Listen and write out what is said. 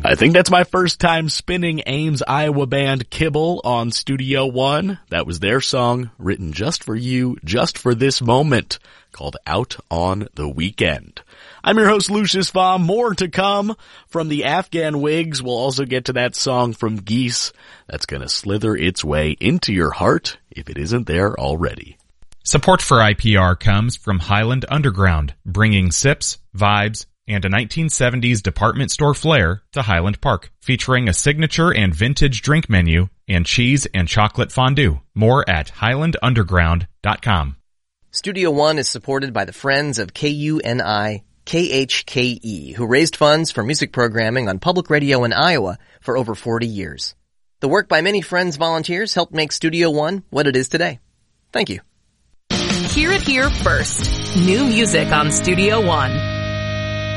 I think that's my first time spinning Ames, Iowa band Kibble on Studio One. That was their song, written just for you, just for this moment, called Out on the Weekend. I'm your host, Lucius Vaugh. More to come from the Afghan Wigs. We'll also get to that song from Geese that's going to slither its way into your heart if it isn't there already. Support for IPR comes from Highland Underground, bringing sips, vibes, and a 1970s department store flair to Highland Park, featuring a signature and vintage drink menu and cheese and chocolate fondue. More at highlandunderground.com. Studio One is supported by the Friends of KUNI KHKE, who raised funds for music programming on public radio in Iowa for over 40 years. The work by many Friends volunteers helped make Studio One what it is today. Thank you. Hear it here first. New music on Studio One.